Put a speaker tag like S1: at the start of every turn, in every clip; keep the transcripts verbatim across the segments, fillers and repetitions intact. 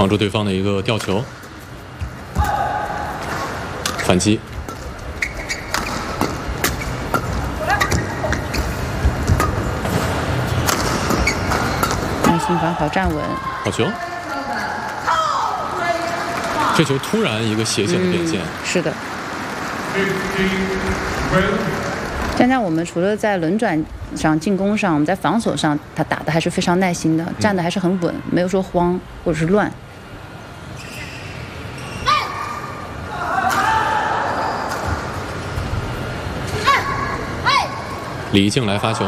S1: 防住对方的一个吊球，反击。
S2: 耐心防好站稳，
S1: 好球。这球突然一个斜线的变线，
S2: 嗯、是的。现在我们除了在轮转上、进攻上，我们在防守上，他打的还是非常耐心的，站的还是很稳，没有说慌或者是乱。
S1: 李静来发球，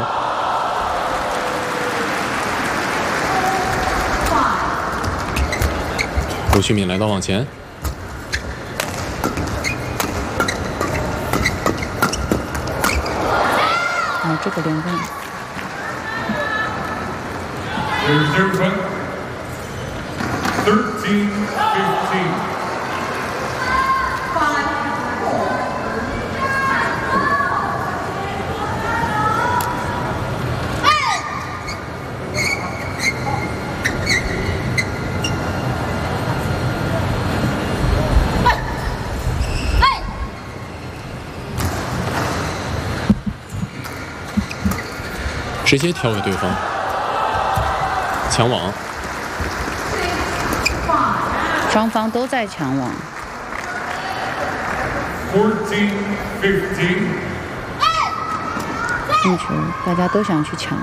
S1: 卢旭敏来到网前，
S2: 啊，这个连贯。
S3: thirteen fifteen.
S1: 直接挑给对方，抢网，
S2: 双方都在抢网。
S3: fourteen fifteen.
S2: 进球，大家都想去抢。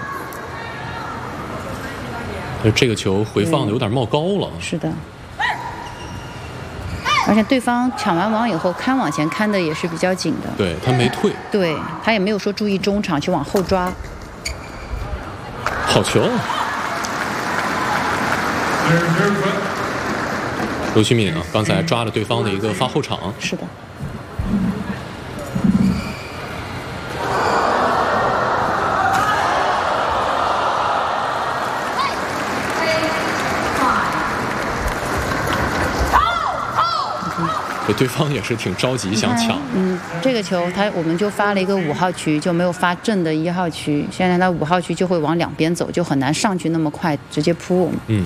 S1: 这个球回放的有点冒高了。
S2: 是的。而且对方抢完网以后看网前看的也是比较紧的。
S1: 对他没退。
S2: 对他也没有说注意中场去往后抓。
S1: 好球！卢旭敏啊，刚才抓了对方的一个发后场。
S2: 是的。
S1: 对方也是挺着急想抢。
S2: 嗯，这个球他我们就发了一个五号区，就没有发正的一号区。现在他五号区就会往两边走，就很难上去那么快直接扑我们。
S1: 嗯。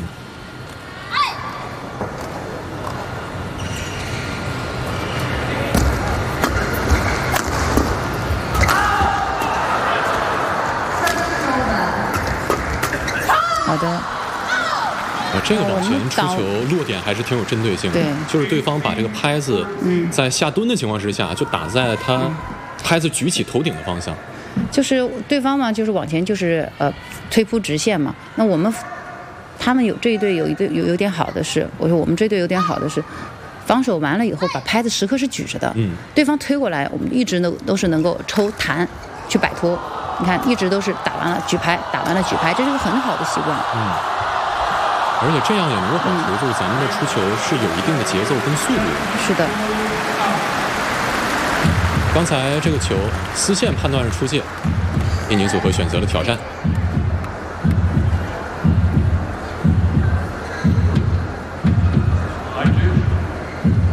S2: 好的。
S1: 这个往前出球落点还是挺有针对性的，
S2: 对，
S1: 就是对方把这个拍子在下蹲的情况之下，就打在他拍子举起头顶的方向。
S2: 就是对方嘛，就是往前就是呃推扑直线嘛。那我们他们有这一队有一队有有点好的是，我说我们这队有点好的是，防守完了以后把拍子时刻是举着的，
S1: 嗯，
S2: 对方推过来，我们一直都都是能够抽弹去摆脱。你看，一直都是打完了举拍，打完了举拍，这是个很好的习惯。
S1: 嗯。而且这样也能够保持住咱们的出球是有一定的节奏跟速度的。
S2: 是的。
S1: 刚才这个球丝线判断是出界，印尼组合选择了挑战。